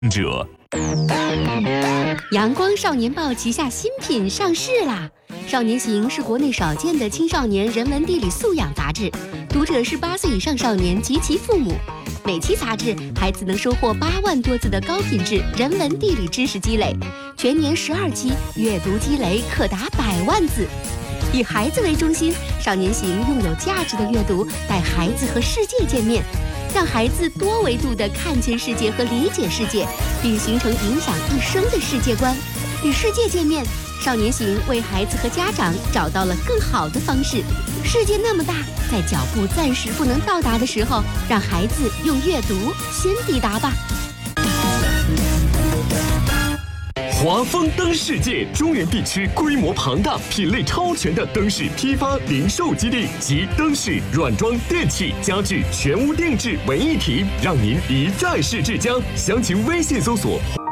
者。 阳光少年报旗下新品上市啦！少年行是国内少见的青少年人文地理素养杂志，读者是8岁以上少年及其父母。每期杂志，孩子能收获8万多字的高品质人文地理知识积累，全年12期，阅读积累可达100万字。以孩子为中心，少年行用有价值的阅读带孩子和世界见面，让孩子多维度地看见世界和理解世界，并形成影响一生的世界观。与世界见面，少年行为孩子和家长找到了更好的方式。世界那么大，在脚步暂时不能到达的时候，让孩子用阅读先抵达吧。 华丰灯世界中原地区规模庞大、品类超全的灯饰批发零售基地，集灯饰、软装、电器、家具全屋定制为一体，让您一站式至家。详情微信搜索